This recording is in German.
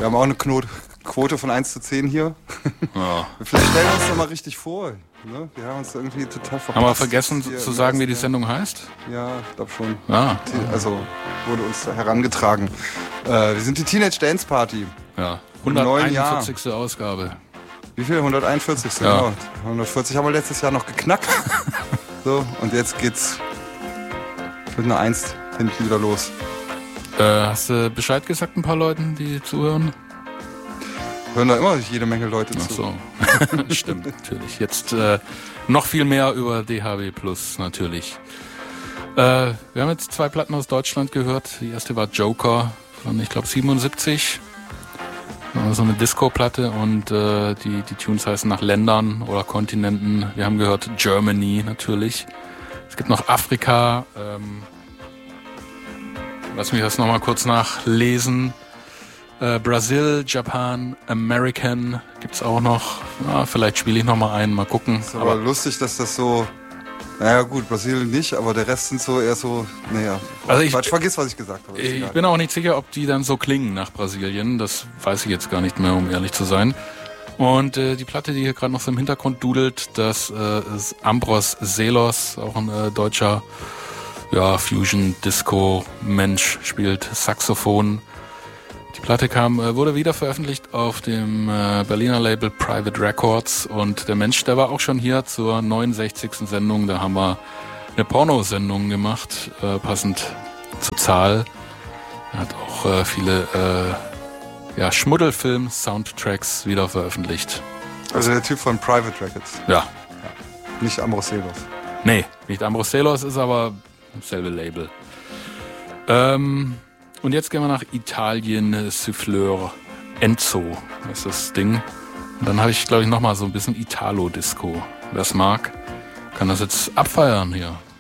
Wir haben auch eine Quote von 1:10 hier. Ja. Vielleicht stellen wir uns doch mal richtig vor. Ne? Wir haben uns irgendwie total verpasst. Haben wir vergessen zu sagen, wie die Sendung heißt? Ja, ich glaube schon. Ja. Also wurde uns da herangetragen. Wir sind die Teenage Dance Party. Ja. Im neuen Jahr. 141. Ausgabe. Wie viel? 141. Ja. Genau. 140 haben wir letztes Jahr noch geknackt. So, und jetzt geht's mit einer 1 hinten wieder los. Hast du Bescheid gesagt ein paar Leuten, die zuhören? Hören da immer jede Menge Leute Ach zu. so. Stimmt, natürlich. Jetzt noch viel mehr über DHB Plus, natürlich. Wir haben jetzt 2 Platten aus Deutschland gehört. Die erste war Joker von, ich glaube, 77. So eine Disco-Platte und die Tunes heißen nach Ländern oder Kontinenten. Wir haben gehört Germany natürlich. Es gibt noch Afrika. Lass mich das nochmal kurz nachlesen. Brasil, Japan, American gibt's auch noch. Ja, vielleicht spiele ich nochmal einen, mal gucken. Ist aber lustig, dass das so... Naja gut, Brasilien nicht, aber der Rest sind so eher so... Naja, also vergiss, was ich gesagt habe. Ich bin auch nicht sicher, ob die dann so klingen nach Brasilien. Das weiß ich jetzt gar nicht mehr, um ehrlich zu sein. Und die Platte, die hier gerade noch so im Hintergrund dudelt, das ist Ambros Selos, auch ein deutscher Fusion-Disco-Mensch, spielt Saxophon. Die Platte wurde wieder veröffentlicht auf dem Berliner Label Private Records und der Mensch, der war auch schon hier zur 69. Sendung. Da haben wir eine Pornosendung gemacht, passend zur Zahl. Er hat auch viele Schmuddelfilm-Soundtracks wieder veröffentlicht. Also der Typ von Private Records. Ja. Nicht Ambros Selos. Nee, nicht Ambros Selos, ist aber dasselbe Label. Und jetzt gehen wir nach Italien, Souffleur, Enzo ist das Ding. Und dann habe ich, glaube ich, nochmal so ein bisschen Italo-Disco. Wer es mag, kann das jetzt abfeiern hier.